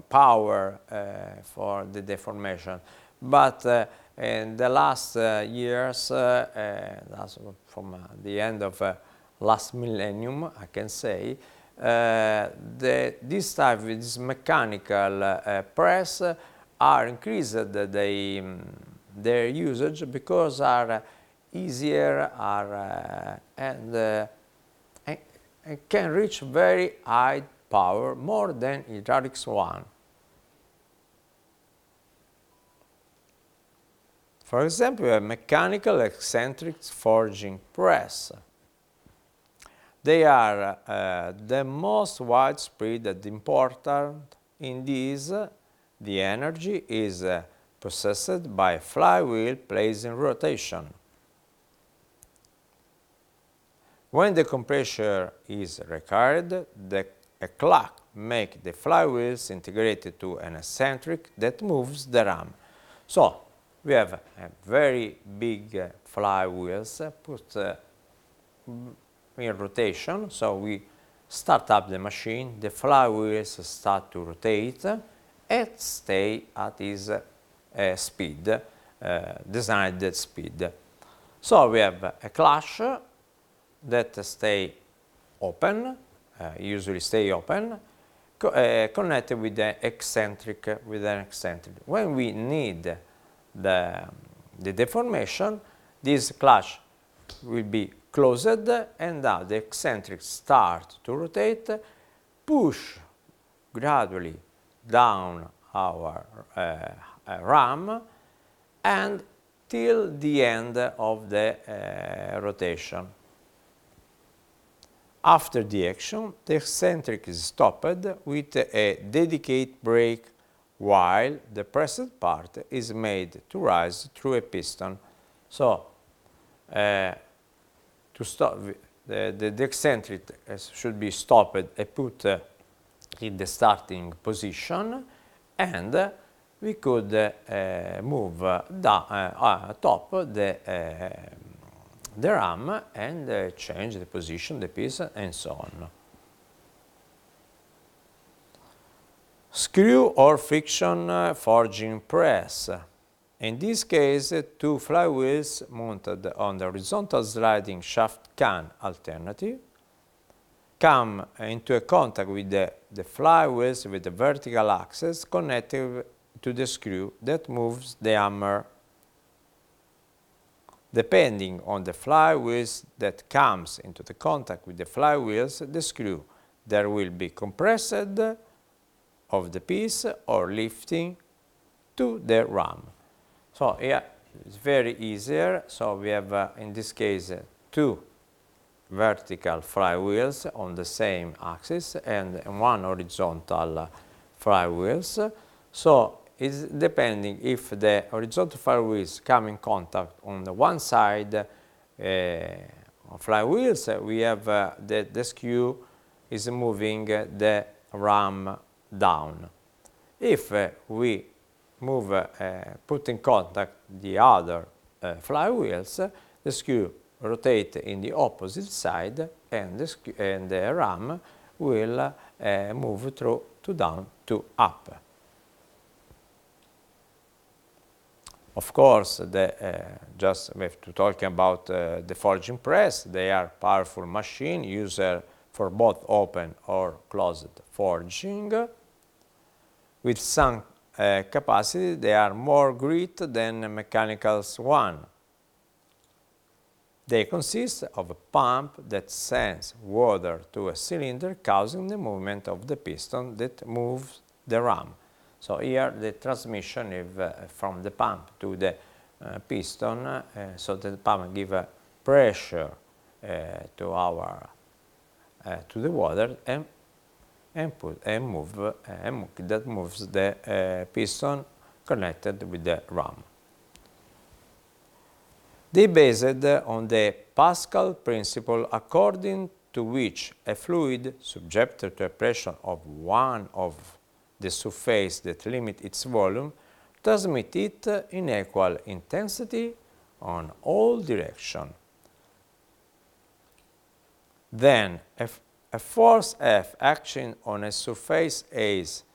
power for the deformation. But in the last years, from the end of last millennium, I can say, this type, this mechanical press are increased their usage because are easier and can reach very high power, more than hydraulics one. For example, a mechanical eccentric forging press. They are the most widespread and important. In these, the energy is processed by a flywheel placed in rotation. When the compressor is required, a clock makes the flywheels integrated to an eccentric that moves the ram. So, we have a very big flywheels put in rotation. So, we start up the machine, the flywheels start to rotate and stay at this speed, designed speed. So, we have a clutch that stay open, usually stay open, connected with the eccentric, When we need the deformation, this clutch will be closed, and now the eccentric start to rotate, push gradually down our ram, and till the end of the rotation. After the action, the eccentric is stopped with a dedicated brake while the pressed part is made to rise through a piston. So, to stop, the eccentric should be stopped and put in the starting position, and we could move top the ram and change the position, the piston, and so on. Screw or friction forging press. In this case, two flywheels mounted on the horizontal sliding shaft can alternative come into contact with the flywheels with the vertical axis connected to the screw that moves the hammer. Depending on the flywheels that comes into the contact with the flywheels, the screw, there will be compressed of the piece or lifting to the ram. So here it's very easier. So we have in this case two vertical flywheels on the same axis and one horizontal flywheels. So it's depending if the horizontal flywheels come in contact on the one side of flywheels, we have the screw is moving the ram down. If we move, put in contact the other flywheels, the screw rotate in the opposite side, and the ram will move through to down to up. Of course, just we have to talk about the forging press. They are powerful machine used for both open or closed forging. With some capacity, they are more grit than mechanical one. They consist of a pump that sends water to a cylinder, causing the movement of the piston that moves the ram. So here the transmission is from the pump to the piston, so the pump gives pressure to the water and that moves the piston connected with the ram. They based on the Pascal principle, according to which a fluid subjected to a pressure of one of the surface that limits its volume transmits it in equal intensity on all directions. Then a force F acting on a surface A